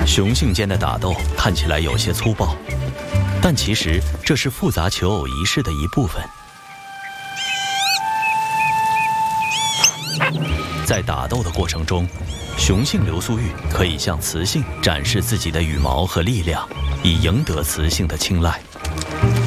雄性间的打斗看起来有些粗暴，但其实这是复杂求偶仪式的一部分。在打斗的过程中，雄性流苏玉可以向雌性展示自己的羽毛和力量，以赢得雌性的青睐。